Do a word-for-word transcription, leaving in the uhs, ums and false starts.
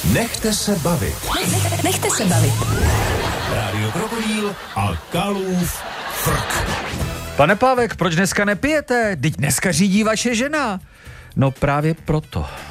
Nechte se bavit. Nech, nechte se bavit. Rádio Krokodýl a Kalův frk. Pane Pávek, proč dneska nepijete? Vždyť dneska řídí vaše žena. No právě proto.